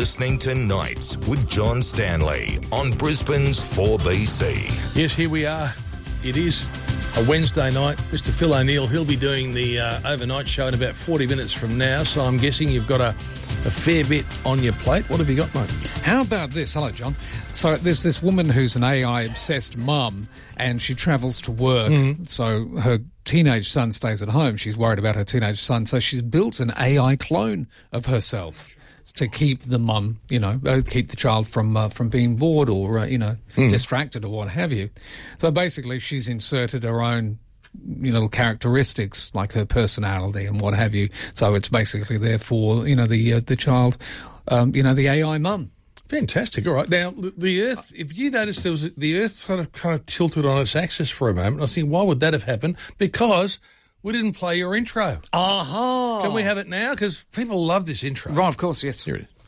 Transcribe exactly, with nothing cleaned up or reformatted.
listening to Nights with John Stanley on Brisbane's four B C. Yes, here we are. It is a Wednesday night. Mister Phil O'Neill, he'll be doing the uh, overnight show in about forty minutes from now, so I'm guessing you've got a, a fair bit on your plate. What have you got, mate? How about this? Hello, John. So there's this woman who's an A I-obsessed mum, and she travels to work, mm-hmm. so her teenage son stays at home. She's worried about her teenage son, so she's built an A I clone of herself to keep the mum, you know, keep the child from uh, from being bored or, uh, you know, mm. distracted or what have you. So basically she's inserted her own you know, little characteristics like her personality and what have you. So it's basically there for, you know, the, uh, the child, um, you know, the A I mum. Fantastic. All right. Now, the, the Earth, if you noticed there was the Earth kind of, kind of tilted on its axis for a moment, I was thinking, why would that have happened? Because we didn't play your intro. Aha! Can we have it now? Because people love this intro. Right, of course, yes. Here it is.